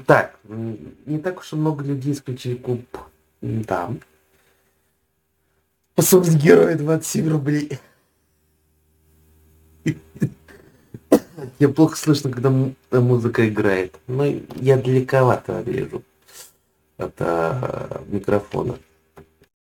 Так, не так уж и много людей исключили куб. Да. Пособие героя 27 рублей. Мне плохо слышно, когда музыка играет. Но я далековато вижу от микрофона.